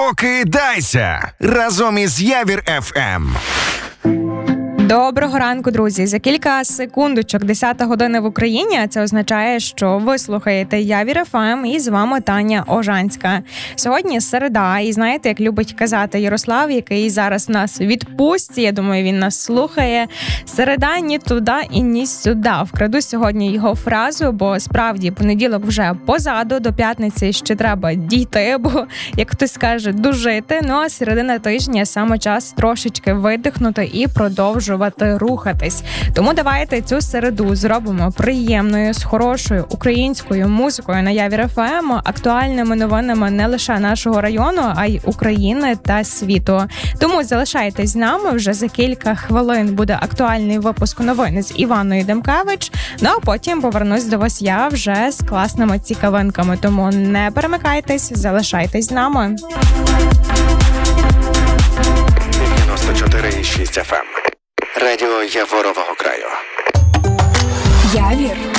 Прокидайся разом із Явір ФМ. Доброго ранку, друзі. За кілька секундочок 10 година в Україні, а це означає, що ви слухаєте Явір ФМ і з вами Таня Ожанська. Сьогодні середа, і знаєте, як любить казати Ярослав, який зараз в нас в відпустці, я думаю, він нас слухає. Середа ні туди і ні сюди. Вкраду сьогодні його фразу, бо справді понеділок вже позаду, до п'ятниці ще треба дійти, бо, як хтось каже, дожити. Ну а середина тижня саме час трошечки видихнути і продовжувати рухатись. Тому давайте цю середу зробимо приємною, з хорошою українською музикою на Явір ФМ, актуальними новинами не лише нашого району, а й України та світу. Тому залишайтесь з нами, вже за кілька хвилин буде актуальний випуск новин з Іваною Демкевич, ну а потім повернусь до вас я вже з класними цікавинками. Тому не перемикайтесь, залишайтесь з нами. 94,6 FM. Радіо Яворового краю. Явір